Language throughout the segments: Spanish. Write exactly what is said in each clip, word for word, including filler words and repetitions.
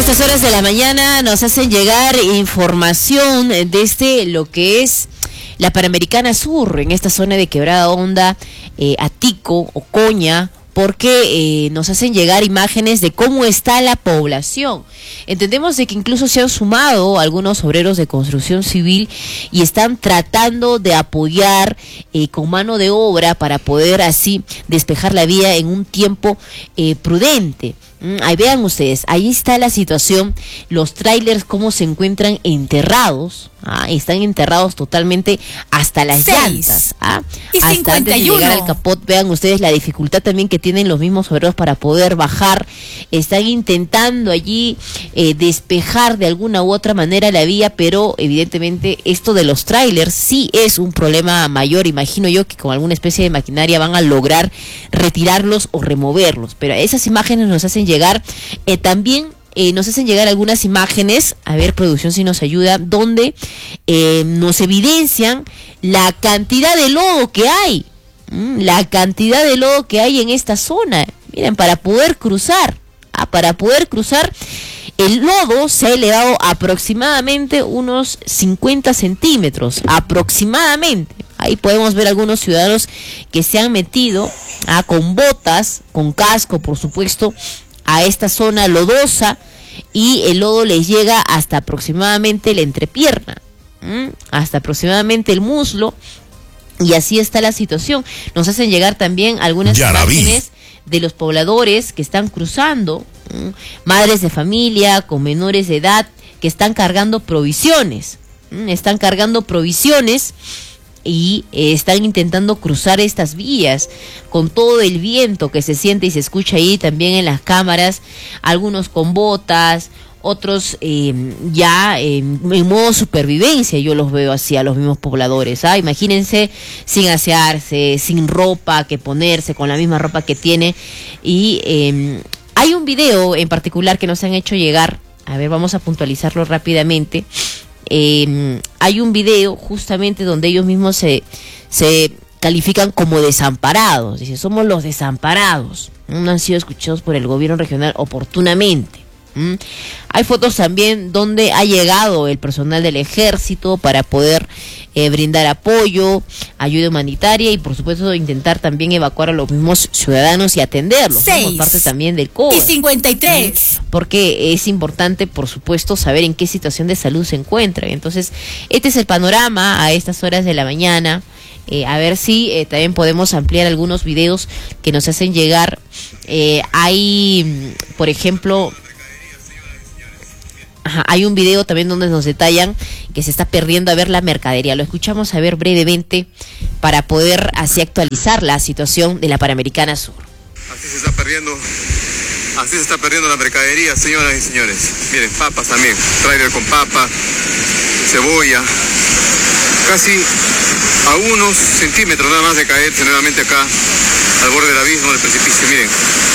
estas horas de la mañana nos hacen llegar información desde lo que es la Panamericana Sur, en esta zona de Quebrada Honda, eh, Atico, Ocoña, porque eh, nos hacen llegar imágenes de cómo está la población. Entendemos de que incluso se han sumado algunos obreros de construcción civil y están tratando de apoyar eh, con mano de obra para poder así despejar la vía en un tiempo eh, prudente. Mm, ahí vean ustedes, ahí está la situación, los trailers cómo se encuentran enterrados, ¿ah? Están enterrados totalmente hasta las Seis. llantas, ¿ah? Y hasta cincuenta y antes de uno. llegar al capot. Vean ustedes la dificultad también que tienen los mismos obreros para poder bajar. Están intentando allí eh, despejar de alguna u otra manera la vía, pero evidentemente esto de los trailers sí es un problema mayor. Imagino yo que con alguna especie de maquinaria van a lograr retirarlos o removerlos, pero esas imágenes nos hacen llegar eh, también Eh, nos hacen llegar algunas imágenes, a ver, producción si nos ayuda, donde eh, nos evidencian la cantidad de lodo que hay, mm, la cantidad de lodo que hay en esta zona. Miren, para poder cruzar, ah, para poder cruzar, el lodo se ha elevado aproximadamente unos cincuenta centímetros, aproximadamente. Ahí podemos ver algunos ciudadanos que se han metido ah, con botas, con casco, por supuesto, a esta zona lodosa, y el lodo les llega hasta aproximadamente la entrepierna, ¿m? hasta aproximadamente el muslo, y así está la situación. Nos hacen llegar también algunas Yaraví. imágenes de los pobladores que están cruzando, ¿m? madres de familia con menores de edad que están cargando provisiones, ¿m? están cargando provisiones y eh, están intentando cruzar estas vías con todo el viento que se siente y se escucha ahí también en las cámaras, algunos con botas, otros eh, ya eh, en modo supervivencia. Yo los veo así a los mismos pobladores, ¿ah? Imagínense sin asearse, sin ropa que ponerse, con la misma ropa que tiene. Y eh, hay un video en particular que nos han hecho llegar, a ver, vamos a puntualizarlo rápidamente. Eh, hay un video justamente donde ellos mismos se, se califican como desamparados. Dicen, somos los desamparados. No han sido escuchados por el gobierno regional oportunamente. ¿Mm? Hay fotos también donde ha llegado el personal del ejército para poder eh, brindar apoyo, ayuda humanitaria y por supuesto intentar también evacuar a los mismos ciudadanos y atenderlos, ¿no? Por parte también del C O E. Y cincuenta y tres. Porque es importante, por supuesto, saber en qué situación de salud se encuentran. Entonces, este es el panorama a estas horas de la mañana. Eh, a ver si eh, también podemos ampliar algunos videos que nos hacen llegar. Eh, hay, por ejemplo... Ajá, hay un video también donde nos detallan que se está perdiendo a ver la mercadería. Lo escuchamos a ver brevemente para poder así actualizar la situación de la Panamericana Sur. Así se está perdiendo, así se está perdiendo la mercadería, señoras y señores. Miren, papas también, trailer con papa, cebolla, casi a unos centímetros nada más de caerse nuevamente acá al borde del abismo, del precipicio. Miren,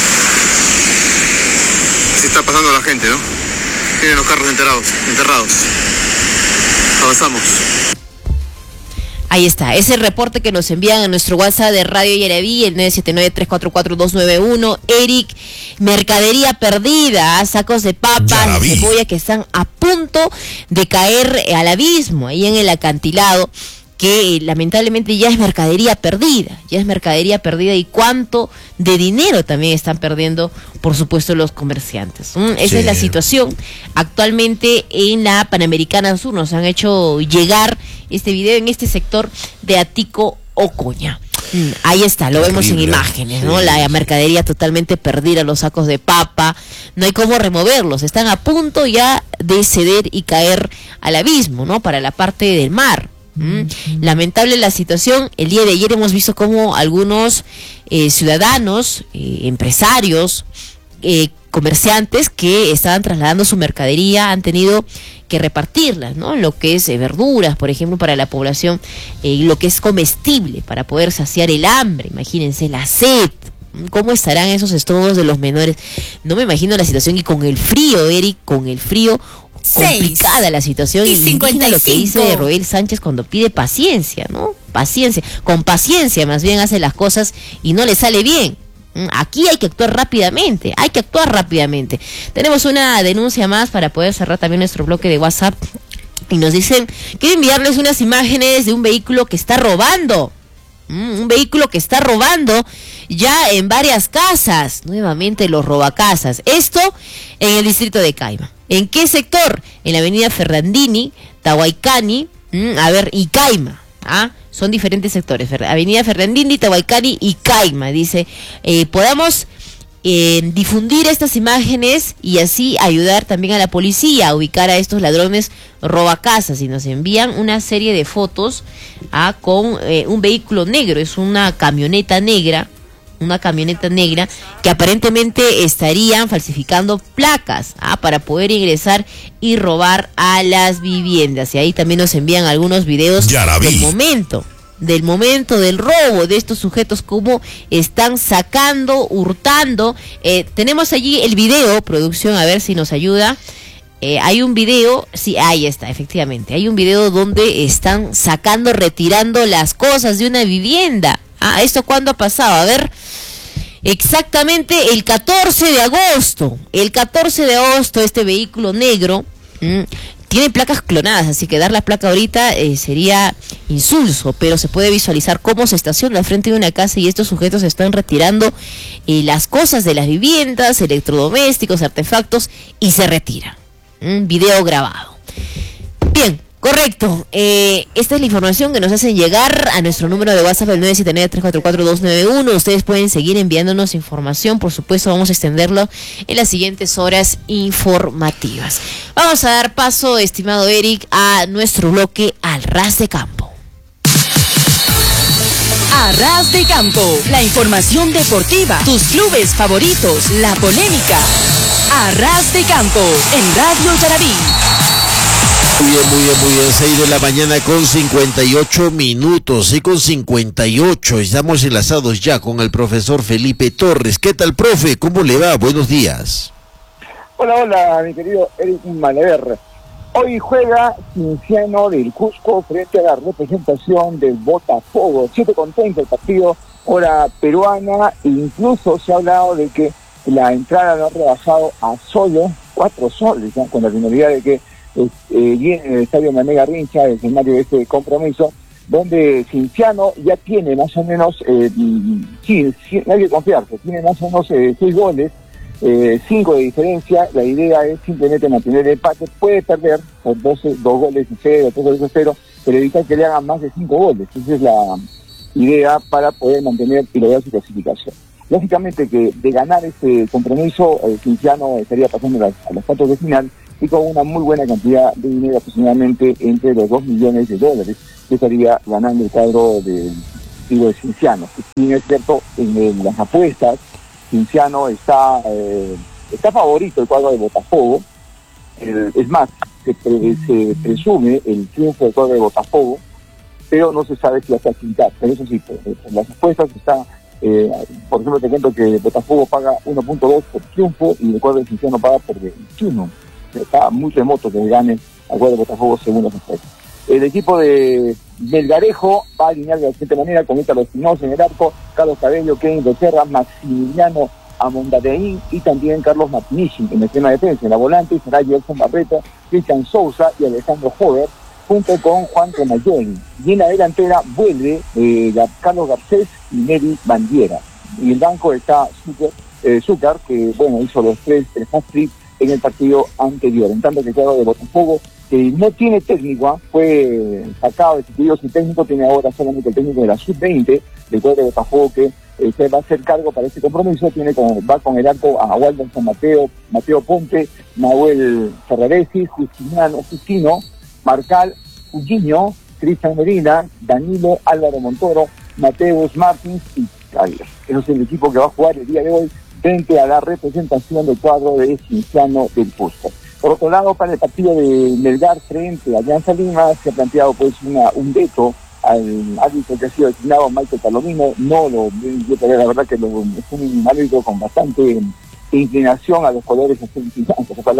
así está pasando la gente, ¿no? Tienen los carros enterrados, enterrados. Avanzamos. Ahí está, ese reporte que nos envían a nuestro WhatsApp de Radio Yaraví, el nueve siete nueve, tres cuatro cuatro, dos nueve uno. Eric, mercadería perdida, sacos de papas, de cebolla que están a punto de caer al abismo, ahí en el acantilado, que eh, lamentablemente ya es mercadería perdida, ya es mercadería perdida. Y cuánto de dinero también están perdiendo, por supuesto, los comerciantes. ¿Mm? Esa sí es la situación actualmente en la Panamericana Sur. Nos han hecho llegar este video en este sector de Atico, Ocoña. Mm, ahí está, lo vemos en imágenes, ¿no? Sí. La mercadería totalmente perdida, los sacos de papa, no hay cómo removerlos, están a punto ya de ceder y caer al abismo, ¿no? Para la parte del mar. ¿Mm? Lamentable la situación. El día de ayer hemos visto cómo algunos eh, ciudadanos, eh, empresarios, eh, comerciantes que estaban trasladando su mercadería han tenido que repartirlas, ¿no? Lo que es eh, verduras, por ejemplo, para la población, eh, lo que es comestible para poder saciar el hambre. Imagínense la sed. ¿Cómo estarán esos estómagos de los menores? No me imagino la situación, y con el frío, Eric, con el frío, complicada Seis. La situación. Y imagina lo que dice Roel Sánchez cuando pide paciencia, ¿no? Paciencia, con paciencia más bien hace las cosas y no le sale bien. Aquí hay que actuar rápidamente, hay que actuar rápidamente. Tenemos una denuncia más para poder cerrar también nuestro bloque de WhatsApp. Y nos dicen, quiero enviarles unas imágenes de un vehículo que está robando. Mm, un vehículo que está robando ya en varias casas. Nuevamente los robacasas. Esto en el distrito de Caima. ¿En qué sector? En la avenida Ferrandini, Tahuaycani, mm, a ver, y Caima. ¿Ah? Son diferentes sectores. Avenida Ferrandini, Tahuaycani y Caima. Dice, eh, podamos... Eh, difundir estas imágenes y así ayudar también a la policía a ubicar a estos ladrones robacasas, y nos envían una serie de fotos ah, con eh, un vehículo negro, es una camioneta negra, una camioneta negra que aparentemente estarían falsificando placas ah, para poder ingresar y robar a las viviendas, y ahí también nos envían algunos videos del momento. del momento del robo de estos sujetos, cómo están sacando, hurtando. Eh, tenemos allí el video, producción, a ver si nos ayuda. Eh, hay un video, sí, ahí está, efectivamente. Hay un video donde están sacando, retirando las cosas de una vivienda. Ah, ¿esto cuándo ha pasado? A ver, exactamente el catorce de agosto. El catorce de agosto este vehículo negro... Mmm, tiene placas clonadas, así que dar la placa ahorita eh, sería insulso, pero se puede visualizar cómo se estaciona al frente de una casa y estos sujetos están retirando eh, las cosas de las viviendas, electrodomésticos, artefactos, y se retira. Un video grabado. Bien, correcto. Eh, esta es la información que nos hacen llegar a nuestro número de WhatsApp, el nueve siete nueve, tres cuatro cuatro, dos nueve uno. Ustedes pueden seguir enviándonos información, por supuesto vamos a extenderlo en las siguientes horas informativas. Vamos a dar paso, estimado Eric, a nuestro bloque Al Ras de Campo. A Ras de Campo, la información deportiva, tus clubes favoritos, la polémica. A Ras de Campo, en Radio Yarabí. Muy bien, muy bien, muy bien, seis de la mañana con cincuenta y ocho minutos, y con cincuenta y ocho, estamos enlazados ya con el profesor Felipe Torres. ¿Qué tal, profe? ¿Cómo le va? Buenos días. Hola, hola, mi querido Eric Malaver. Hoy juega Cienciano del Cusco frente a la representación del Botafogo. siete con treinta el partido, hora peruana, e incluso se ha hablado de que la entrada lo ha rebajado a solo cuatro soles, ¿no? Con la finalidad de que Eh, y en el estadio Mané Garrincha, el escenario de este compromiso, donde Cienciano ya tiene más o menos, eh, sí, sí, no hay que confiarse, tiene más o menos eh, seis goles, eh, cinco de diferencia. La idea es simplemente mantener el empate, puede perder por doce, dos goles y cero, tres goles y cero, pero evitar que le hagan más de cinco goles. Esa es la idea para poder mantener y lograr su clasificación. Lógicamente que de ganar este compromiso, eh, Cienciano estaría pasando a las, a las cuartos de final, y con una muy buena cantidad de dinero, aproximadamente entre los dos millones de dólares, que estaría ganando el cuadro del de Cienciano. Si es cierto, en, en las apuestas, Cienciano está eh, está favorito el cuadro de Botafogo. El, es más, se, pre, se presume el triunfo del cuadro de Botafogo, pero no se sabe si va a estar quintar. Pero eso sí, pues, en las apuestas está, eh, por ejemplo, te cuento que Botafogo paga uno punto dos por triunfo y el cuadro de Cienciano paga por veintiuno. Está muy remoto que gane al cuadro de Botafogo según los aspectos. El equipo de Melgarejo va a alinear de la siguiente manera: con Ítalo Espinosa en el arco, Carlos Cabello, Kevin Becerra, Maximiliano Amondadeín y también Carlos Martinici en el tema de defensa. En la volante será Gerson Barreto, Cristian Sousa y Alejandro Jover, junto con Juan Remayoli. Y en la delantera vuelve eh, Carlos Garcés y Neri Bandiera. Y el banco está Zúcar, eh, Zúcar, que bueno, hizo los tres, el hat-trick en el partido anterior. En tanto que el cuadro de Botafogo, que no tiene técnico, fue sacado, destituido su técnico, tiene ahora solamente el técnico de la sub veinte del cuadro de Botafogo, que eh, se va a hacer cargo para este compromiso. Tiene con, va con el arco a Walden San Mateo, Mateo Ponte, Nahuel Ferraresi, Justiniano, Justino, Marcal, Uguiño, Cristian Medina, Danilo, Álvaro Montoro, Mateus Martins y Javier. Ese es el equipo que va a jugar el día de hoy frente a la representación del cuadro de Cienciano del Cusco. Por otro lado, para el partido de Melgar frente a Alianza Lima, se ha planteado pues una, un veto al árbitro que ha sido designado, Michael Palomino. No lo, yo creo la verdad que lo, es un árbitro con bastante inclinación a los colores azul y blanco. Ojalá que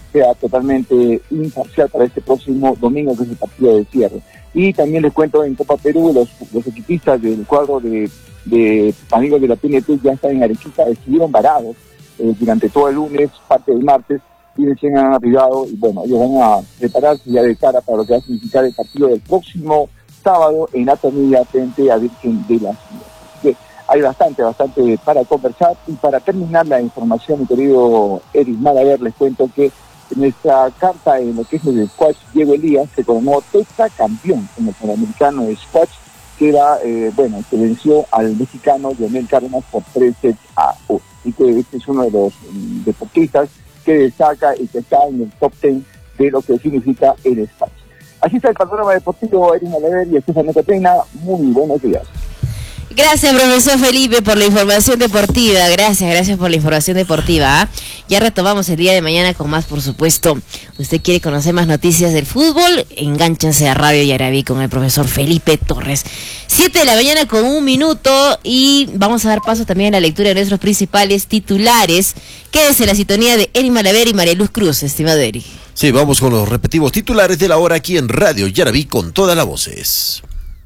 sea totalmente imparcial para este próximo domingo, que es el partido de cierre. Y también les cuento, en Copa Perú, los, los equipistas del cuadro de, de amigos de la P N P ya están en Arequipa, estuvieron varados eh, durante todo el lunes, parte del martes, y recién han arribado, y bueno, ellos van a prepararse ya de cara para lo que va a significar el partido del próximo sábado en la Atomía frente a Virgen de las Nieves. Así que hay bastante, bastante para conversar. Y para terminar la información, mi querido Eric Malaver, les cuento que en nuestra carta en lo que es el squash, Diego Elías se coronó tetracampeón en el Panamericano de squash, que era, eh, bueno, que venció al mexicano Leonel Cárdenas por tres sets a uno. Así que este es uno de los um, deportistas que destaca y que está en el top ten de lo que significa el squash. Así está el panorama deportivo, Eric Malaver y Estefano Catena. Muy buenos días. Gracias, profesor Felipe, por la información deportiva. Gracias, gracias por la información deportiva. ¿eh? Ya retomamos el día de mañana con más, por supuesto. Usted quiere conocer más noticias del fútbol, engánchense a Radio Yaraví con el profesor Felipe Torres. Siete de la mañana con un minuto y vamos a dar paso también a la lectura de nuestros principales titulares. Quédese en la sintonía de Eric Malaver y María Luz Cruz, estimado Eric. Sí, vamos con los respectivos titulares de la hora aquí en Radio Yaraví con todas las voces.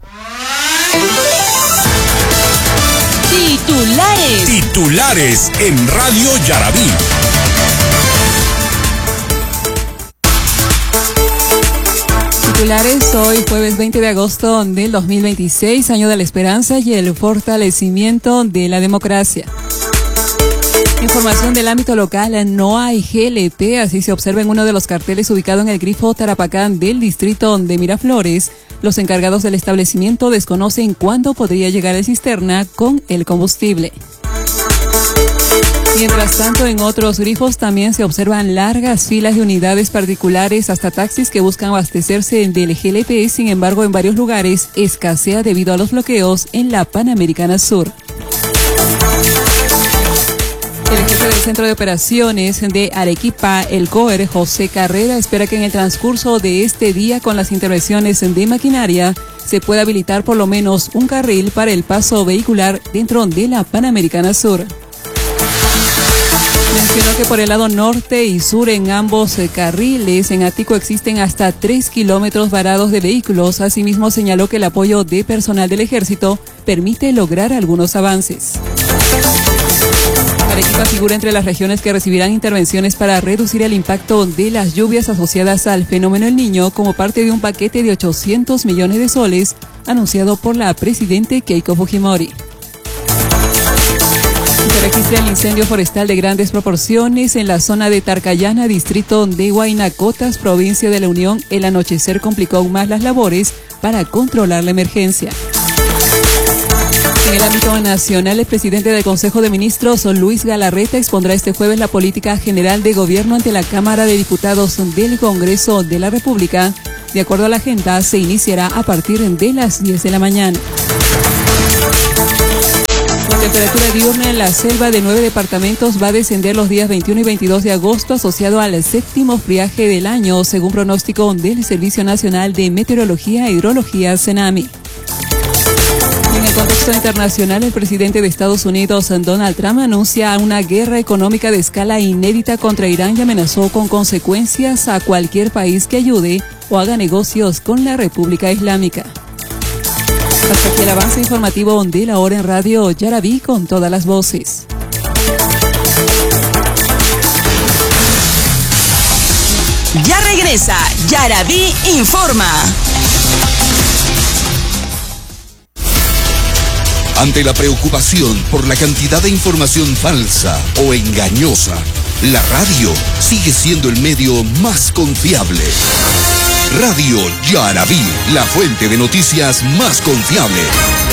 Titulares. Titulares en Radio Yaraví. Titulares hoy jueves veinte de agosto del dos mil veintiséis, año de la esperanza y el fortalecimiento de la democracia. Información del ámbito local, no hay G L P, así se observa en uno de los carteles ubicado en el grifo Tarapacán del distrito de Miraflores. Los encargados del establecimiento desconocen cuándo podría llegar la cisterna con el combustible. Mientras tanto, en otros grifos también se observan largas filas de unidades particulares hasta taxis que buscan abastecerse del G L P. Sin embargo, en varios lugares escasea debido a los bloqueos en la Panamericana Sur. El jefe del Centro de Operaciones de Arequipa, el C O E R, José Carrera, espera que en el transcurso de este día, con las intervenciones de maquinaria, se pueda habilitar por lo menos un carril para el paso vehicular dentro de la Panamericana Sur. Mencionó que por el lado norte y sur en ambos carriles en Atico existen hasta tres kilómetros varados de vehículos. Asimismo, señaló que el apoyo de personal del ejército permite lograr algunos avances. Arequipa figura entre las regiones que recibirán intervenciones para reducir el impacto de las lluvias asociadas al fenómeno El Niño como parte de un paquete de ochocientos millones de soles anunciado por la presidente Keiko Fujimori. Se registra el incendio forestal de grandes proporciones en la zona de Tarcayana, distrito de Huaynacotas, provincia de La Unión. El anochecer complicó aún más las labores para controlar la emergencia. En el ámbito nacional, el presidente del Consejo de Ministros, Luis Galarreta, expondrá este jueves la política general de gobierno ante la Cámara de Diputados del Congreso de la República. De acuerdo a la agenda, se iniciará a partir de las diez de la mañana. La temperatura diurna en la selva de nueve departamentos va a descender los días veintiuno y veintidós de agosto, asociado al séptimo friaje del año, según pronóstico del Servicio Nacional de Meteorología e Hidrología, CENAMI. En el contexto internacional, el presidente de Estados Unidos, Donald Trump, anuncia una guerra económica de escala inédita contra Irán y amenazó con consecuencias a cualquier país que ayude o haga negocios con la República Islámica. Hasta aquí el avance informativo de la hora en Radio Yaraví con todas las voces. Ya regresa Yaraví Informa. Ante la preocupación por la cantidad de información falsa o engañosa, la radio sigue siendo el medio más confiable. Radio Yaraví, la fuente de noticias más confiable.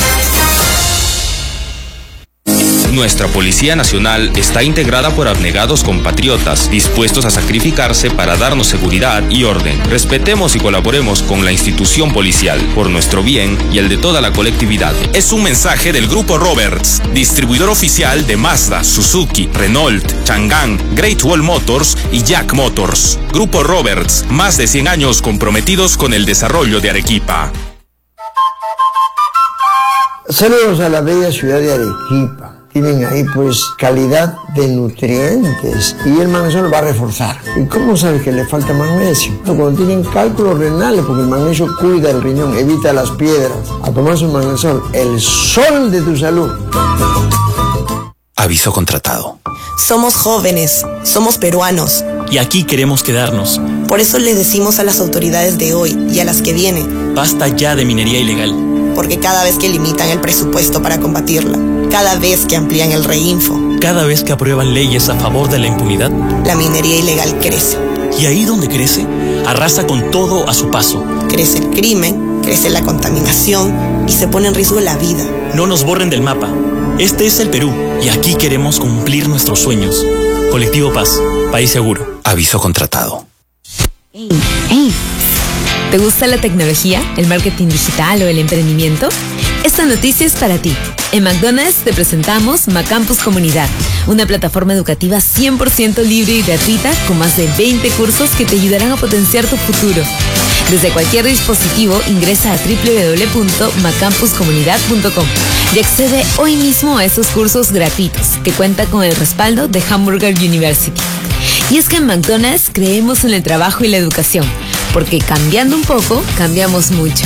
Nuestra Policía Nacional está integrada por abnegados compatriotas dispuestos a sacrificarse para darnos seguridad y orden. Respetemos y colaboremos con la institución policial por nuestro bien y el de toda la colectividad. Es un mensaje del Grupo Roberts, distribuidor oficial de Mazda, Suzuki, Renault, Chang'an, Great Wall Motors y Jack Motors. Grupo Roberts, más de cien años comprometidos con el desarrollo de Arequipa. Saludos a la bella ciudad de Arequipa. tienen ahí pues calidad de nutrientes y el magnesio va a reforzar. ¿Y cómo sabes que le falta magnesio? Cuando tienen cálculos renales, porque el magnesio cuida el riñón, evita las piedras. A tomar su magnesol, el sol de tu salud. Aviso contratado. Somos jóvenes, somos peruanos. Y aquí queremos quedarnos. Por eso le decimos a las autoridades de hoy y a las que vienen: basta ya de minería ilegal. Porque cada vez que limitan el presupuesto para combatirla, cada vez que amplían el reinfo, cada vez que aprueban leyes a favor de la impunidad, la minería ilegal crece. Y ahí donde crece, arrasa con todo a su paso. Crece el crimen, crece la contaminación y se pone en riesgo la vida. No nos borren del mapa. Este es el Perú y aquí queremos cumplir nuestros sueños. Colectivo Paz, país seguro. Aviso contratado. Hey, hey. ¿Te gusta la tecnología, el marketing digital o el emprendimiento? Esta noticia es para ti. En McDonald's te presentamos Macampus Comunidad, una plataforma educativa cien por ciento libre y gratuita con más de veinte cursos que te ayudarán a potenciar tu futuro. Desde cualquier dispositivo ingresa a doble u doble u doble u punto macampus comunidad punto com y accede hoy mismo a esos cursos gratuitos que cuentan con el respaldo de Hamburger University. Y es que en McDonald's creemos en el trabajo y la educación, porque cambiando un poco, cambiamos mucho.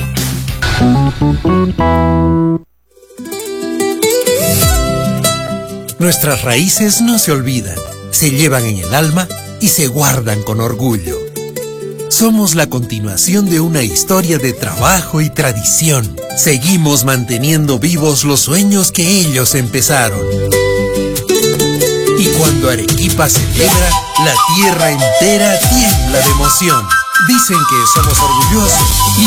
Nuestras raíces no se olvidan, se llevan en el alma y se guardan con orgullo. Somos la continuación de una historia de trabajo y tradición. Seguimos manteniendo vivos los sueños que ellos empezaron. Y cuando Arequipa celebra, la tierra entera tiembla de emoción. Dicen que somos orgullosos y